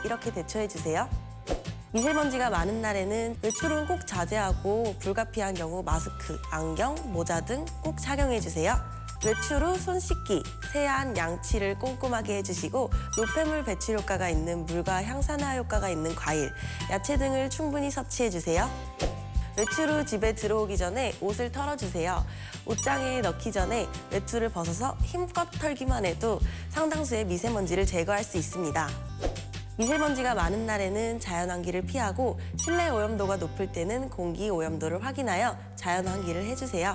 미세먼지를 이렇게 대처해 주세요. 미세먼지가 많은 날에는 외출은 꼭 자제하고 불가피한 경우 마스크, 안경, 모자 등 꼭 착용해 주세요. 외출 후 손 씻기, 세안, 양치를 꼼꼼하게 해주시고 노폐물 배출 효과가 있는 물과 향산화 효과가 있는 과일, 야채 등을 충분히 섭취해 주세요. 외출 후 집에 들어오기 전에 옷을 털어주세요. 옷장에 넣기 전에 외투를 벗어서 힘껏 털기만 해도 상당수의 미세먼지를 제거할 수 있습니다. 미세먼지가 많은 날에는 자연환기를 피하고 실내 오염도가 높을 때는 공기 오염도를 확인하여 자연환기를 해주세요.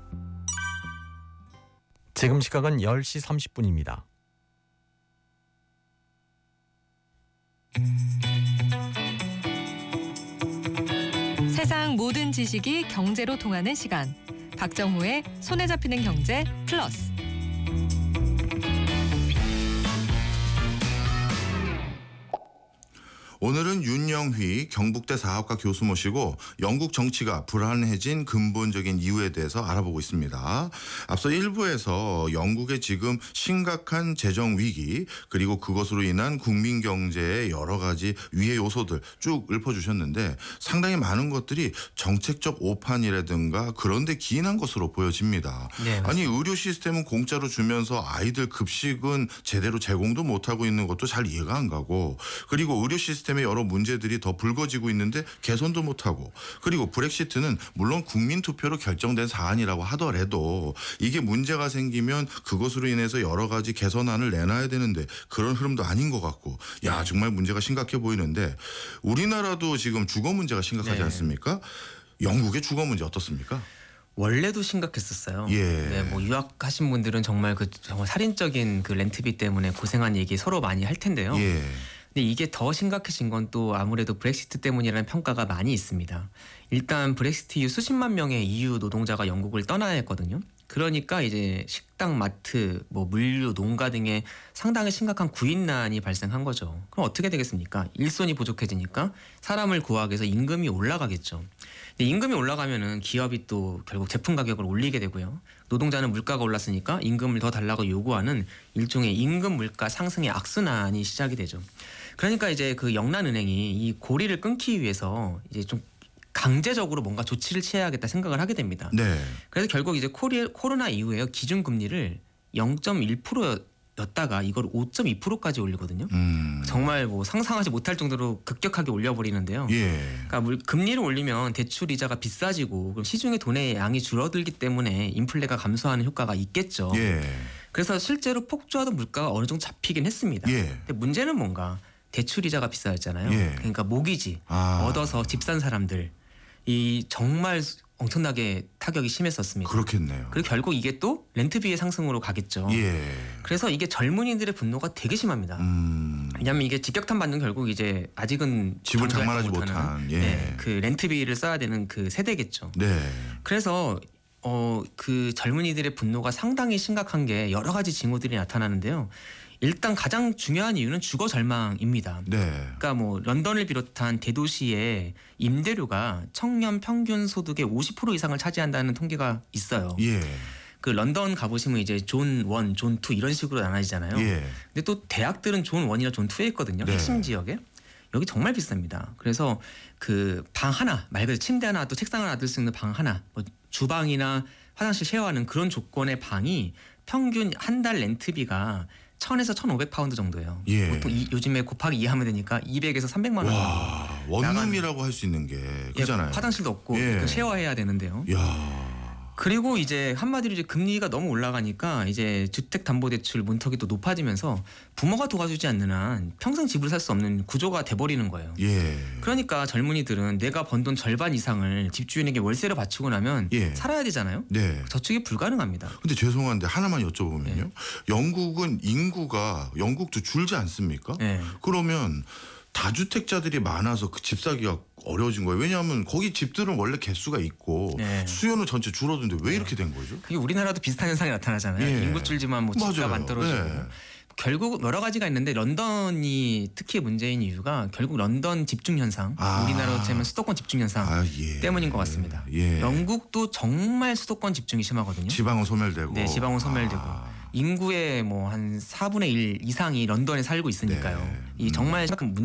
지금 시각은 10시 30분입니다. 세상 모든 지식이 경제로 통하는 시간. 박정호의 손에 잡히는 경제 플러스. 오늘은 윤영휘 경북대 사학과 교수 모시고 영국 정치가 불안해진 근본적인 이유에 대해서 알아보고 있습니다. 앞서 1부에서 영국의 지금 심각한 재정 위기 그리고 그것으로 인한 국민 경제의 여러 가지 위해 요소들 쭉 읊어주셨는데 상당히 많은 것들이 정책적 오판이라든가 그런 데 기인한 것으로 보여집니다. 네, 아니 의료 시스템은 공짜로 주면서 아이들 급식은 제대로 제공도 못하고 있는 것도 잘 이해가 안 가고 그리고 의료 시스템의 여러 문제들이 더 불거지고 있는데 개선도 못하고 그리고 브렉시트는 물론 국민투표로 결정된 사안이라고 하더라도 이게 문제가 생기면 그것으로 인해서 여러 가지 개선안을 내놔야 되는데 그런 흐름도 아닌 것 같고 야 정말 문제가 심각해 보이는데 우리나라도 지금 주거 문제가 심각하지 않습니까? 영국의 주거 문제 어떻습니까? 원래도 심각했었어요. 예. 네, 뭐 유학하신 분들은 정말 정말 살인적인 그 렌트비 때문에 고생한 얘기 서로 많이 할 텐데요. 예. 근데 이게 더 심각해진 건 또 아무래도 브렉시트 때문이라는 평가가 많이 있습니다. 일단 브렉시트 이후 수십만 명의 EU 노동자가 영국을 떠나야 했거든요. 그러니까 이제 식당, 마트, 뭐 물류, 농가 등의 상당히 심각한 구인난이 발생한 거죠. 그럼 어떻게 되겠습니까? 일손이 부족해지니까 사람을 구하기 위해서 임금이 올라가겠죠. 근데 임금이 올라가면은 기업이 또 결국 제품 가격을 올리게 되고요. 노동자는 물가가 올랐으니까 임금을 더 달라고 요구하는 일종의 임금 물가 상승의 악순환이 시작이 되죠. 그러니까 이제 그 영란은행이 이 고리를 끊기 위해서 이제 좀 강제적으로 뭔가 조치를 취해야겠다 생각을 하게 됩니다. 네. 그래서 결국 이제 코로나 이후에 기준금리를 0.1%였다가 이걸 5.2%까지 올리거든요. 정말 뭐 상상하지 못할 정도로 급격하게 올려버리는데요. 예. 그러니까 금리를 올리면 대출 이자가 비싸지고 그럼 시중에 돈의 양이 줄어들기 때문에 인플레가 감소하는 효과가 있겠죠. 예. 그래서 실제로 폭주하던 물가가 어느 정도 잡히긴 했습니다. 예. 근데 문제는 뭔가 대출 이자가 비싸졌잖아요. 예. 그러니까 모기지 얻어서 집 산 사람들 이 정말 엄청나게 타격이 심했었습니다. 그렇겠네요. 그리고 결국 이게 또 렌트비의 상승으로 가겠죠. 예. 그래서 이게 젊은이들의 분노가 되게 심합니다. 왜냐하면 이게 직격탄 받는 결국 이제 아직은 집을 경제활동 장만하지 못한 예. 그 렌트비를 써야 되는 그 세대겠죠. 네. 그래서 그 젊은이들의 분노가 상당히 심각한 게 여러 가지 징후들이 나타나는데요. 일단 가장 중요한 이유는 주거 절망입니다. 네. 그러니까 뭐 런던을 비롯한 대도시의 임대료가 청년 평균 소득의 50% 이상을 차지한다는 통계가 있어요. 예. 그 런던 가보시면 이제 존 1, 존 2 이런 식으로 나눠지잖아요. 예. 근데 또 대학들은 존 1이나 존 2에 있거든요. 네. 핵심 지역에. 여기 정말 비쌉니다. 그래서 그 방 하나 말 그대로 침대 하나 또 책상 하나 놔둘 수 있는 방 하나 뭐 주방이나 화장실 쉐어하는 그런 조건의 방이 평균 한 달 렌트비가 1,000에서 1,500파운드 정도예요. 예. 보통 요즘에 곱하기 2 하면 되니까 200에서 300만 원. 와, 원룸이라고 할 수 있는 게 그잖아요. 화장실도 없고 예. 그 쉐어해야 되는데요. 야. 그리고 이제 한마디로 이제 금리가 너무 올라가니까 이제 주택담보대출 문턱이 또 높아지면서 부모가 도와주지 않는 한 평생 집을 살 수 없는 구조가 돼버리는 거예요. 예. 그러니까 젊은이들은 내가 번 돈 절반 이상을 집주인에게 월세로 바치고 나면 예. 살아야 되잖아요. 네. 저축이 불가능합니다. 근데 죄송한데 하나만 여쭤보면요. 네. 영국은 인구가 영국도 줄지 않습니까? 네. 그러면 다주택자들이 많아서 그 집 사기가 어려워진 거예요. 왜냐하면 거기 집들은 원래 개수가 있고 네. 수요는 전체 줄어드는데 왜 이렇게 된 거죠? 그게 우리나라도 비슷한 현상이 나타나잖아요. 예. 인구 줄지만 뭐 집값 안 떨어지고. 네. 결국 여러 가지가 있는데 런던이 특히 문제인 이유가 결국 런던 집중 현상, 아. 우리나라로 치면 수도권 집중 현상 예. 때문인 것 같습니다. 예. 영국도 정말 수도권 집중이 심하거든요. 지방은 소멸되고. 네, 지방은 소멸되고 인구의 뭐 한 4분의 1 이상이 런던에 살고 있으니까요. 네. 이 정말